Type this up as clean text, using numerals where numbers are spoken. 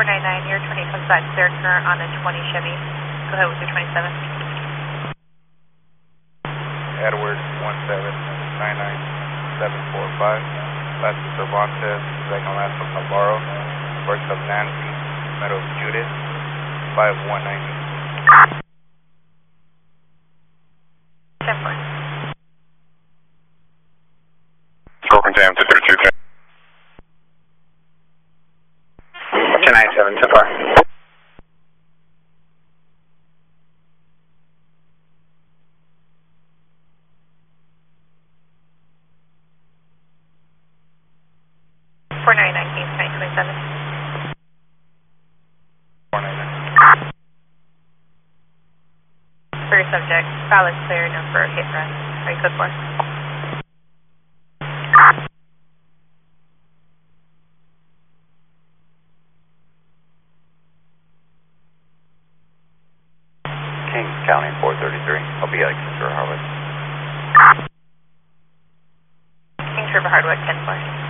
499, your 20 comes back clear current on a 20 Chevy. Go ahead with your 27. Edward 1799745. Last is Cervantes, second last of Navarro, first of Nancy, middle of Judith, 5190. 10-4. Broken Jam to 32. 1097 so far. For your subject, pilot clear, no for hit run. Are you good for? Kings County 433. I'll be at Kings River Hardwood. Kings River Hardwood 10-4.